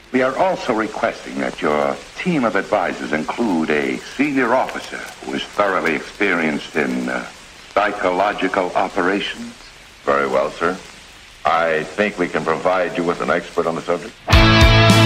We are also requesting that your team of advisors include a senior officer who is thoroughly experienced in psychological operations. Very well, sir. I think we can provide you with an expert on the subject.